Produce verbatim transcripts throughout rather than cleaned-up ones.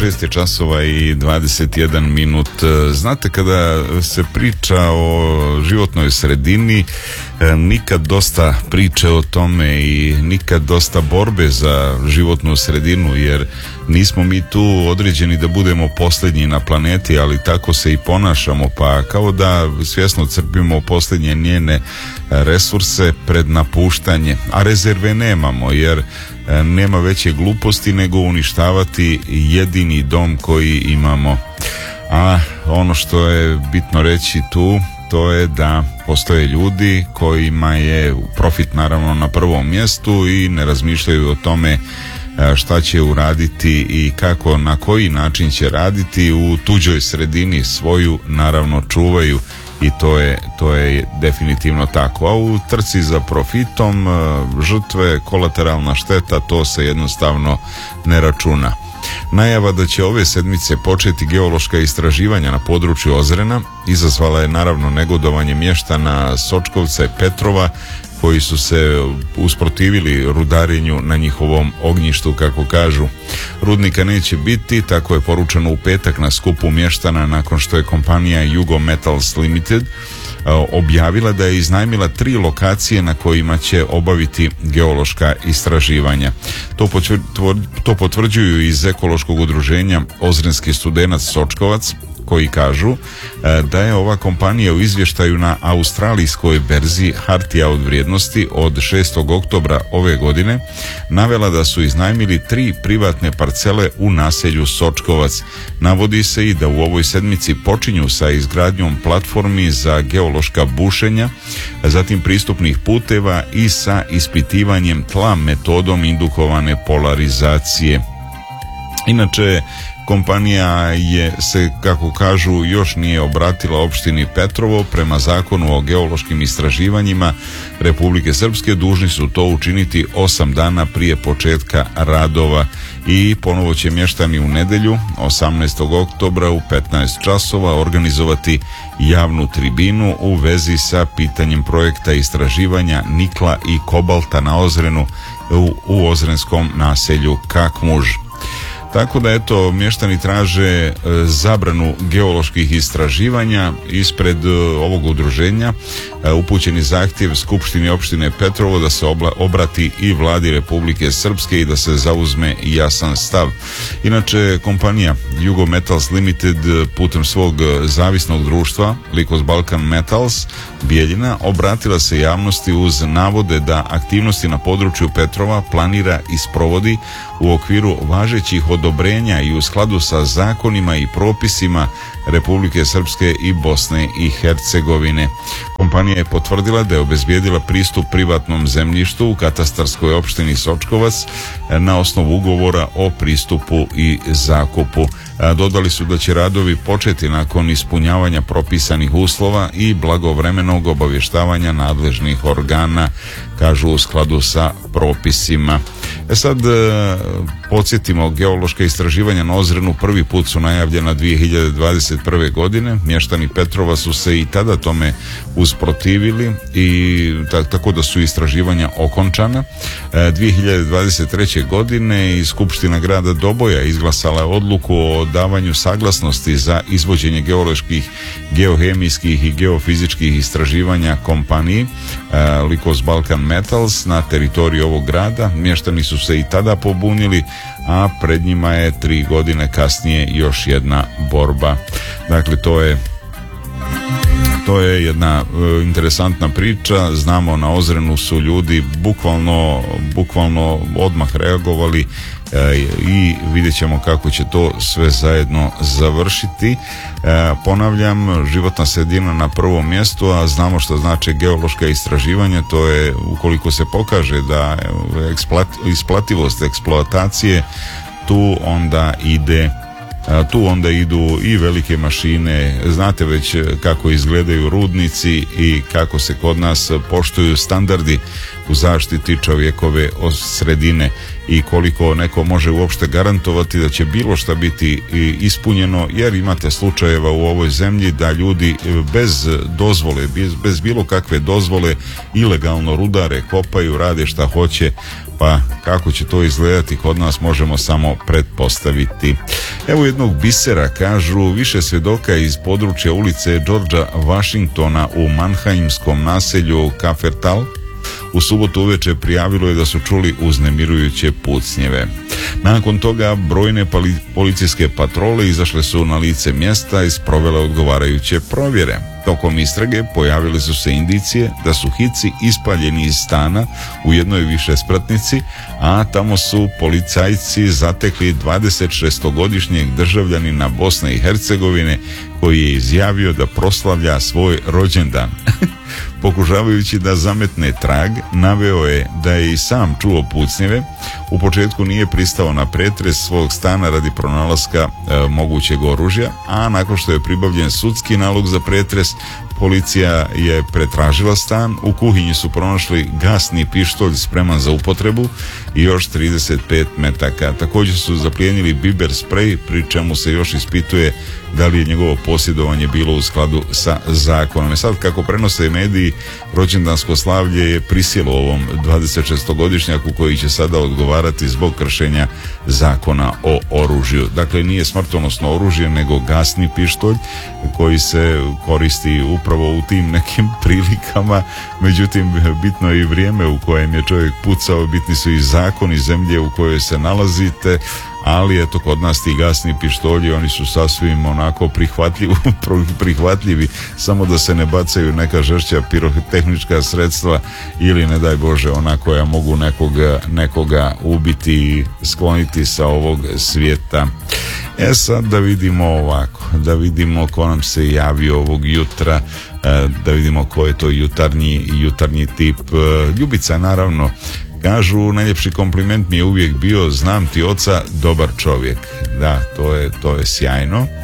šest je časova i dvadeset jedan minut. Znate, kada se priča o životnoj sredini, nikad dosta priče o tome i nikad dosta borbe za životnu sredinu, jer nismo mi tu određeni da budemo posljednji na planeti, ali tako se i ponašamo, pa kao da svjesno crpimo posljednje njene resurse pred napuštanje, a rezerve nemamo, jer nema veće gluposti nego uništavati jedini dom koji imamo. A ono što je bitno reći tu, to je da postoje ljudi kojima je profit naravno na prvom mjestu i ne razmišljaju o tome šta će uraditi i kako, na koji način će raditi u tuđoj sredini, svoju naravno čuvaju. I to je, to je definitivno tako. A u trci za profitom, žrtve, kolateralna šteta, to se jednostavno ne računa. Najava da će ove sedmice početi geološka istraživanja na području Ozrena izazvala je naravno negodovanje mještana Sočkovca i Petrova, koji su se usprotivili rudarenju na njihovom ognjištu, kako kažu. Rudnika neće biti, tako je poručeno u petak na skupu mještana nakon što je kompanija Jugo Metals Limited objavila da je iznajmila tri lokacije na kojima će obaviti geološka istraživanja. To, to potvrđuju iz ekološkog udruženja Ozrenski studenac Sočkovac, koji kažu da je ova kompanija u izvještaju na australijskoj berzi hartija od vrijednosti od šestog oktobra ove godine navela da su iznajmili tri privatne parcele u naselju Sočkovac. Navodi se i da u ovoj sedmici počinju sa izgradnjom platformi za geološka bušenja, zatim pristupnih puteva i sa ispitivanjem tla metodom indukovane polarizacije. Inače, kompanija je se, kako kažu, još nije obratila opštini Petrovo. Prema zakonu o geološkim istraživanjima Republike Srpske dužni su to učiniti osam dana prije početka radova i ponovo će mještani u nedelju osamnaestog oktobra u petnaest časova organizovati javnu tribinu u vezi sa pitanjem projekta istraživanja nikla i kobalta na Ozrenu u, u ozrenskom naselju Kakmuž. Tako da, eto, mještani traže e, zabranu geoloških istraživanja. Ispred e, ovog udruženja e, upućeni zahtjev Skupštini opštine Petrovo da se obla, obrati i vladi Republike Srpske i da se zauzme jasan stav. Inače, kompanija Jugo Metals Limited putem svog zavisnog društva Likos Balkan Metals Bijeljina obratila se javnosti uz navode da aktivnosti na području Petrova planira i sprovodi u okviru važećih odobrenja i u skladu sa zakonima i propisima Republike Srpske i Bosne i Hercegovine. Kompanija je potvrdila da je obezbijedila pristup privatnom zemljištu u katastarskoj opštini Sočkovac na osnovu ugovora o pristupu i zakupu. Dodali su da će radovi početi nakon ispunjavanja propisanih uslova i blagovremenog obavještavanja nadležnih organa, kažu u skladu sa propisima. E sad, podsjetimo, geološka istraživanja na Ozrenu prvi put su najavljena dvije hiljade dvadeset prve. godine. Mještani Petrova su se i tada tome usprotivili i tako da su istraživanja okončana. dvije hiljade dvadeset treće. godine i Skupština grada Doboja izglasala odluku o davanju saglasnosti za izvođenje geoloških, geohemijskih i geofizičkih istraživanja kompaniji Likos Balkan Metals na teritoriji ovog grada. Mještani su se i tada pobunili, a pred njima je tri godine kasnije još jedna borba. Dakle, to je to je jedna e, interesantna priča. Znamo, na Ozrenu su ljudi bukvalno, bukvalno odmah reagovali e, i vidjet ćemo kako će to sve zajedno završiti. E, ponavljam, životna sredina na prvom mjestu, a znamo što znači geološka istraživanja. To je, ukoliko se pokaže da eksplat, isplativost eksploatacije, tu onda ide tu onda idu i velike mašine. Znate već kako izgledaju rudnici i kako se kod nas poštuju standardi u zaštiti čovjekove sredine i koliko neko može uopšte garantovati da će bilo šta biti ispunjeno, jer imate slučajeva u ovoj zemlji da ljudi bez dozvole, bez, bez bilo kakve dozvole ilegalno rudare, kopaju, rade šta hoće, pa kako će to izgledati kod nas možemo samo pretpostaviti. Evo jednog bisera, kažu, više svjedoka iz područja ulice Georgea Washingtona u manheimskom naselju Kafertal u subotu uveče prijavilo je da su čuli uznemirujuće pucnjeve. Nakon toga brojne policijske patrole izašle su na lice mjesta i sprovele odgovarajuće provjere. Tokom istrage pojavile su se indicije da su hici ispaljeni iz stana u jednoj višespratnici, a tamo su policajci zatekli dvadesetšestogodišnjeg državljanina Bosne i Hercegovine koji je izjavio da proslavlja svoj rođendan. Pokušavajući da zametne trag, naveo je da je i sam čuo pucnjeve. U početku nije pristao na pretres svog stana radi pronalaska e, mogućeg oružja, a nakon što je pribavljen sudski nalog za pretres, policija je pretražila stan. U kuhinji su pronašli gasni pištolj spreman za upotrebu i još trideset pet metaka. Također su zaplijenili biber sprej, pri čemu se još ispituje da li je njegovo posjedovanje bilo u skladu sa zakonom. I sad, kako prenose mediji, rođendansko slavlje je prisjelo ovom dvadesetšestogodišnjaku koji će sada odgovarati zbog kršenja zakona o oružju. Dakle, nije smrtonosno oružje, nego gasni pištolj koji se koristi upravo u tim nekim prilikama. Međutim, bitno je i vrijeme u kojem je čovjek pucao, bitni su i zakoni zemlje u kojoj se nalazite, ali eto, kod nas ti gasni pištolji, oni su sasvim onako prihvatljivi, prihvatljivi, samo da se ne bacaju neka žešća pirotehnička sredstva ili, ne daj Bože, ona koja mogu nekoga, nekoga ubiti i skloniti sa ovog svijeta. E sad da vidimo ovako, da vidimo ko nam se javio ovog jutra, da vidimo ko je to jutarnji, jutarnji tip. Ljubica, naravno, kažu, najljepši kompliment mi je uvijek bio, znam ti oca, dobar čovjek. Da, to je, to je sjajno. E,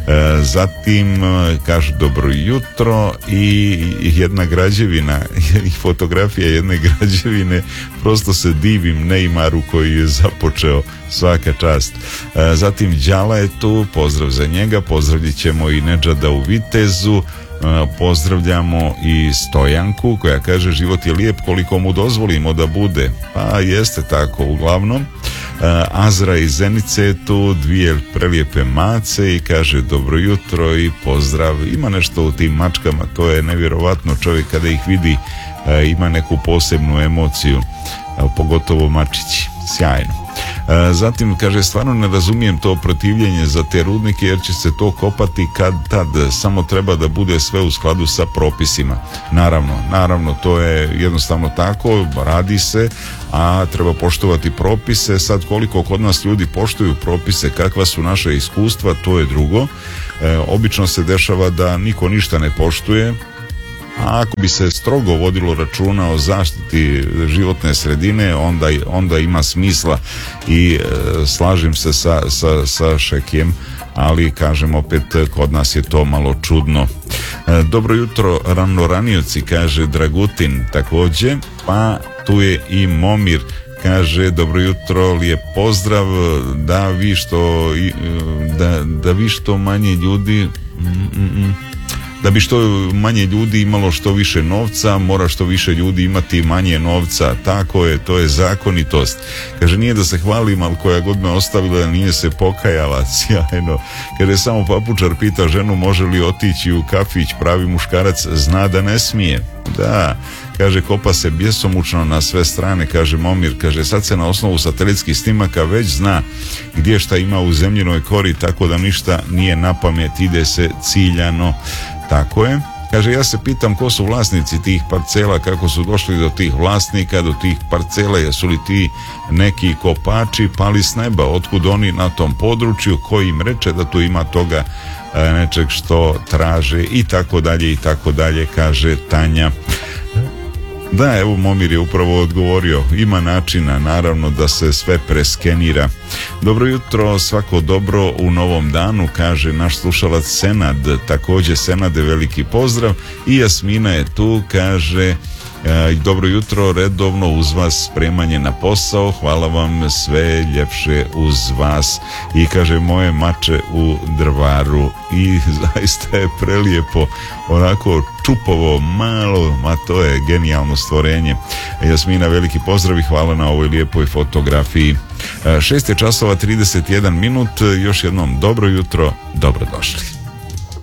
zatim kažu dobro jutro i jedna građevina i fotografija jedne građevine, prosto se divim Neymaru koji je započeo, svaka čast. E, zatim Đala je tu, pozdrav za njega, pozdravit ćemo i Nedžada u Vitezu. Pozdravljamo i Stojanku koja kaže život je lijep koliko mu dozvolimo da bude. Pa jeste tako uglavnom. Azra iz Zenice je tu, dvije prelijepe mace i kaže dobro jutro i pozdrav. Ima nešto u tim mačkama, to je nevjerovatno, čovjek kada ih vidi ima neku posebnu emociju, pogotovo mačići. Sjajno. Zatim kaže, stvarno ne razumijem to protivljenje za te rudnike jer će se to kopati kad tad, samo treba da bude sve u skladu sa propisima. Naravno, naravno, to je jednostavno tako, radi se, a treba poštovati propise. Sad koliko kod nas ljudi poštuju propise, kakva su naša iskustva, to je drugo. E, obično se dešava da niko ništa ne poštuje. A ako bi se strogo vodilo računa o zaštiti životne sredine, onda, onda ima smisla i e, slažem se sa, sa, sa Šekijem, ali kažem opet, kod nas je to malo čudno. E, dobro jutro ranoranioci, kaže Dragutin također, pa tu je i Momir, kaže dobro jutro, lijep pozdrav, da vi što, da, da vi što manje ljudi... Mm, mm, mm. Da bi što manje ljudi imalo što više novca, mora što više ljudi imati manje novca. Tako je, to je zakonitost. Kaže, nije da se hvalim, ali koja god me ostavila nije se pokajala. Sjajno. Kaže, samo papučar pita ženu može li otići u kafić, pravi muškarac zna da ne smije. Da, kaže, kopa se bjesomučno na sve strane, kaže Momir, kaže, sad se na osnovu satelitskih snimaka već zna gdje šta ima u zemljinoj kori, tako da ništa nije na pamet, ide se ciljano. Tako je. Kaže, ja se pitam ko su vlasnici tih parcela, kako su došli do tih vlasnika, do tih parcela, jesu li ti neki kopači pali s neba, otkud oni na tom području, koji im reče da tu ima toga e, nečeg što traže i tako dalje i tako dalje, kaže Tanja. Da, evo Momir je upravo odgovorio, ima načina naravno da se sve preskenira. Dobro jutro, svako dobro u novom danu, kaže naš slušalac Senad, također Senade veliki pozdrav i Jasmina je tu, kaže i dobro jutro, redovno uz vas spremanje na posao, hvala vam, sve ljepše uz vas. I kaže moje mače u Drvaru, i zaista je prelijepo, onako čupovo, malo, ma to je genijalno stvorenje. Jasmina, veliki pozdrav i hvala na ovoj lijepoj fotografiji. Šest je časova trideset jedan minut, još jednom dobro jutro, dobrodošli.